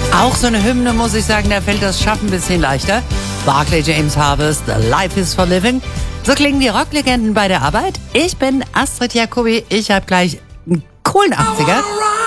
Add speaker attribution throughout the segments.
Speaker 1: Auch so eine Hymne, muss ich sagen, da fällt das Schaffen ein bisschen leichter. Barclay James Harvest, The Life is for Living. So klingen die Rocklegenden bei der Arbeit. Ich bin Astrid Jacobi. Ich habe gleich einen coolen 80er.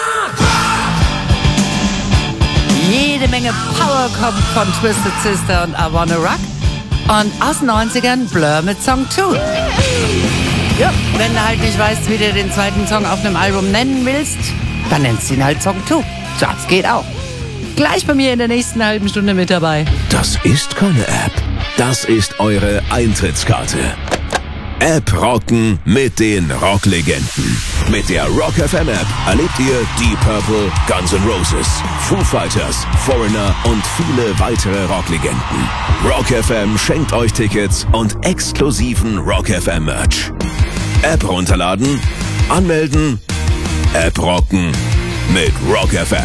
Speaker 1: Jede Menge Power kommt von Twisted Sister und I Wanna Rock. Und aus den 90ern Blur mit Song 2. Ja, wenn du halt nicht weißt, wie du den zweiten Song auf einem Album nennen willst, dann nennst du ihn halt Song 2. Das geht auch. Gleich bei mir in der nächsten halben Stunde mit dabei.
Speaker 2: Das ist keine App. Das ist eure Eintrittskarte. App rocken mit den Rocklegenden. Mit der Rock FM App erlebt ihr Deep Purple, Guns N' Roses, Foo Fighters, Foreigner und viele weitere Rocklegenden. Rock FM schenkt euch Tickets und exklusiven Rock FM Merch. App runterladen, anmelden, App rocken mit Rock FM.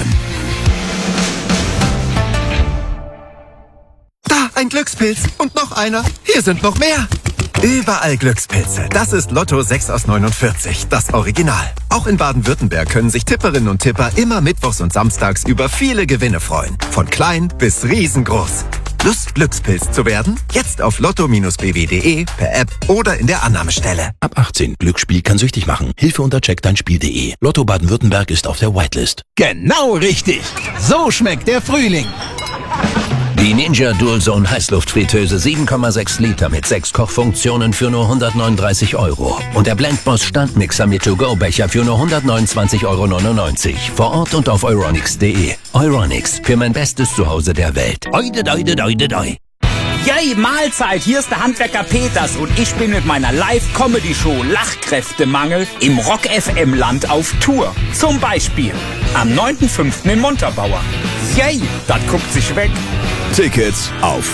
Speaker 3: Da, ein Glückspilz. Und noch einer. Hier sind noch mehr. Überall Glückspilze. Das ist Lotto 6 aus 49, das Original. Auch in Baden-Württemberg können sich Tipperinnen und Tipper immer mittwochs und samstags über viele Gewinne freuen. Von klein bis riesengroß. Lust, Glückspilz zu werden? Jetzt auf lotto-bw.de, per App oder in der Annahmestelle.
Speaker 2: Ab 18. Glücksspiel kann süchtig machen. Hilfe unter checkdeinspiel.de. Lotto Baden-Württemberg ist auf der Whitelist.
Speaker 4: Genau richtig. So schmeckt der Frühling.
Speaker 5: Die Ninja Dual Zone Heißluftfritteuse 7,6 Liter mit 6 Kochfunktionen für nur 139 €. Und der Blendboss Standmixer mit To-Go-Becher für nur 129,99 € vor Ort und auf euronics.de. Euronics, für mein bestes Zuhause der Welt. Oide, oide, oide, oide.
Speaker 6: Yay, Mahlzeit, hier ist der Handwerker Peters und ich bin mit meiner Live-Comedy-Show Lachkräftemangel im Rock-FM-Land auf Tour. Zum Beispiel am 9.5. in Montabaur. Yay, das guckt sich weg.
Speaker 2: Tickets auf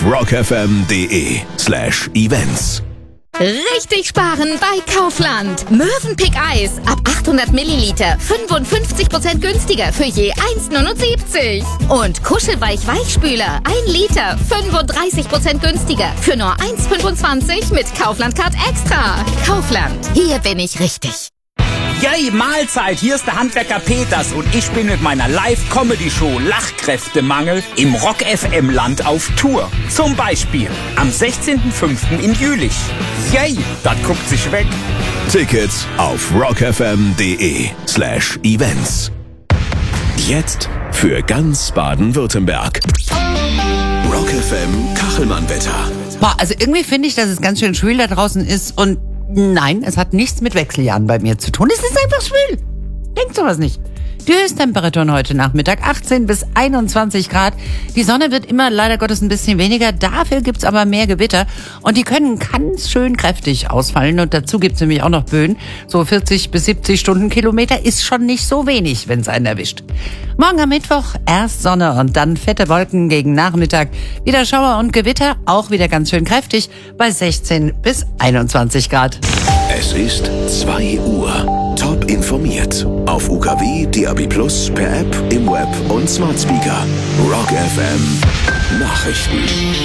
Speaker 2: rockfm.de/events.
Speaker 7: Richtig sparen bei Kaufland. Mövenpick Eis ab 800 Milliliter 55% günstiger für je 1,79. Und Kuschelweich Weichspüler 1 Liter 35% günstiger für nur 1,25 mit Kaufland Card Extra. Kaufland, hier bin ich richtig.
Speaker 6: Yay, Mahlzeit, hier ist der Handwerker Peters und ich bin mit meiner Live-Comedy-Show Lachkräftemangel im Rock-FM-Land auf Tour. Zum Beispiel am 16.05. in Jülich. Yay, das guckt sich weg.
Speaker 2: Tickets auf rockfm.de/events. Jetzt für ganz Baden-Württemberg. Rock FM Kachelmann-Wetter.
Speaker 1: Boah, also irgendwie finde ich, dass es ganz schön schwül da draußen ist und nein, es hat nichts mit Wechseljahren bei mir zu tun. Es ist einfach schwül. Denkt sowas nicht. Die Höchsttemperaturen heute Nachmittag 18 bis 21 Grad. Die Sonne wird immer leider Gottes ein bisschen weniger. Dafür gibt's aber mehr Gewitter. Und die können ganz schön kräftig ausfallen. Und dazu gibt's nämlich auch noch Böen. So 40 bis 70 Stundenkilometer ist schon nicht so wenig, wenn's einen erwischt. Morgen am Mittwoch erst Sonne und dann fette Wolken gegen Nachmittag. Wieder Schauer und Gewitter, auch wieder ganz schön kräftig bei 16 bis 21 Grad.
Speaker 2: Es ist 2 Uhr. Top informiert. Auf UKW, DAB+, per App, im Web und Smart Speaker. Rock FM Nachrichten.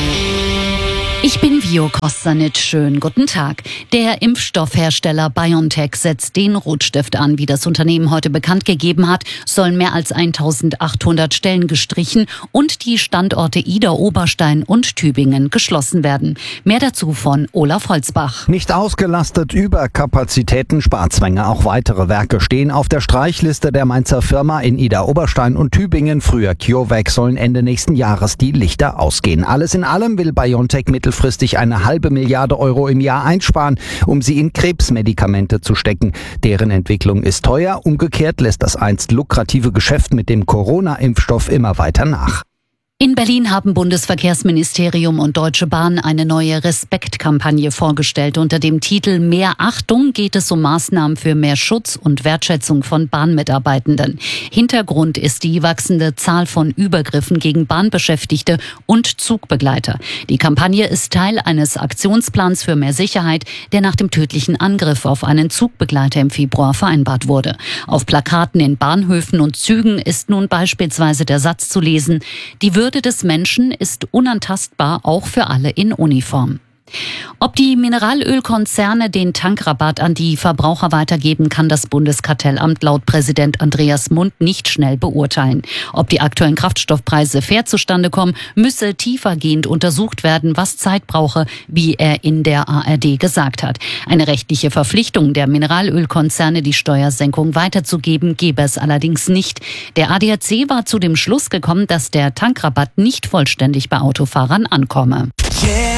Speaker 8: Ich bin Vio Kostanic. Schönen guten Tag. Der Impfstoffhersteller BioNTech setzt den Rotstift an. Wie das Unternehmen heute bekannt gegeben hat, sollen mehr als 1800 Stellen gestrichen und die Standorte Ida Oberstein und Tübingen geschlossen werden. Mehr dazu von Olaf Holzbach.
Speaker 9: Nicht ausgelastet, Überkapazitäten, Sparzwänge. Auch weitere Werke stehen auf der Streichliste der Mainzer Firma. In Ida Oberstein und Tübingen, früher CureVac, sollen Ende nächsten Jahres die Lichter ausgehen. Alles in allem will BioNTech mittelfristig eine halbe Milliarde € im Jahr einsparen, um sie in Krebsmedikamente zu stecken. Deren Entwicklung ist teuer. Umgekehrt lässt das einst lukrative Geschäft mit dem Corona-Impfstoff immer weiter nach.
Speaker 8: In Berlin haben Bundesverkehrsministerium und Deutsche Bahn eine neue Respektkampagne vorgestellt. Unter dem Titel Mehr Achtung geht es um Maßnahmen für mehr Schutz und Wertschätzung von Bahnmitarbeitenden. Hintergrund ist die wachsende Zahl von Übergriffen gegen Bahnbeschäftigte und Zugbegleiter. Die Kampagne ist Teil eines Aktionsplans für mehr Sicherheit, der nach dem tödlichen Angriff auf einen Zugbegleiter im Februar vereinbart wurde. Auf Plakaten in Bahnhöfen und Zügen ist nun beispielsweise der Satz zu lesen: Die Würde des Menschen ist unantastbar, auch für alle in Uniform. Ob die Mineralölkonzerne den Tankrabatt an die Verbraucher weitergeben, kann das Bundeskartellamt laut Präsident Andreas Mund nicht schnell beurteilen. Ob die aktuellen Kraftstoffpreise fair zustande kommen, müsse tiefergehend untersucht werden, was Zeit brauche, wie er in der ARD gesagt hat. Eine rechtliche Verpflichtung der Mineralölkonzerne, die Steuersenkung weiterzugeben, gebe es allerdings nicht. Der ADAC war zu dem Schluss gekommen, dass der Tankrabatt nicht vollständig bei Autofahrern ankomme.
Speaker 10: Yeah.